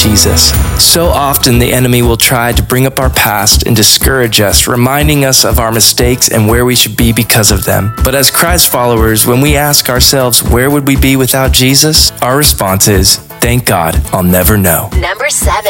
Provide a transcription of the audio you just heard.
Jesus. So often the enemy will try to bring up our past and discourage us, reminding us of our mistakes and where we should be because of them. But as Christ followers, when we ask ourselves, where would we be without Jesus? Our response is, thank God, I'll never know. Number 7.